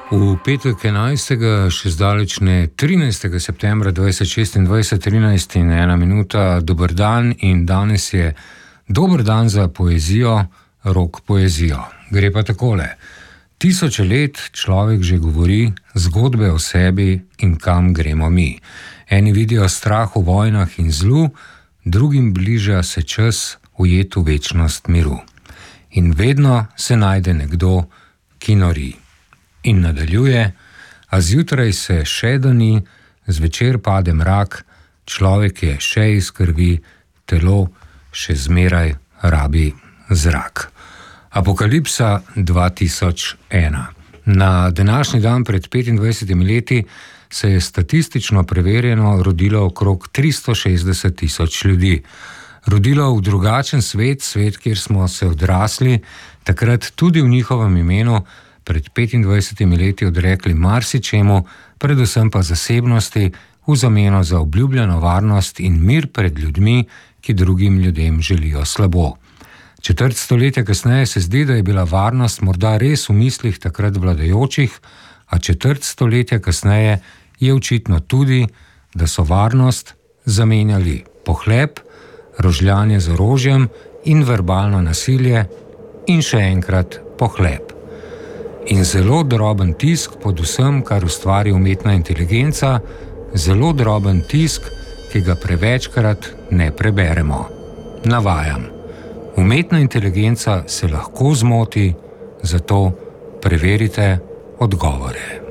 V petek 11. še zdaleč ne 13. septembra 2026, 13 in 1 minuta, dober dan in danes je dober dan za poezijo, rock poezijo. Gre pa takole. Tisoče let človek že govori zgodbe o sebi in kam gremo mi. Eni vidijo strah v vojnah in zlu, drugim bliža se čas ujet v večnost miru. In vedno se najde nekdo, ki nori. In nadaljuje, a zjutraj se še dani, zvečer pade mrak, človek je še iz krvi, telo še zmeraj rabi zrak. Apokalipsa 2001. Na današnji dan pred 25 leti se je statistično preverjeno rodilo okrog 360 000 ljudi. Rodilo v drugačen svet, kjer smo se odrasli, takrat tudi v njihovem imenu, pred 25 leti odrekli marsičemu, predvsem pa zasebnosti, v zameno za obljubljeno varnost in mir pred ljudmi, ki drugim ljudem želijo slabo. Četrt stoletja kasneje se zdi, da je bila varnost morda res v mislih takrat vladajočih, a četrt stoletja kasneje je očitno tudi, da so varnost zamenjali pohlep, rožljanje z orožjem in verbalno nasilje in še enkrat pohlep. In zelo droben tisk pod vsem, kar ustvari umetna inteligenca, zelo droben tisk, ki ga prevečkrat ne preberemo. Navajam. Umetna inteligenca se lahko zmoti, zato preverite odgovore.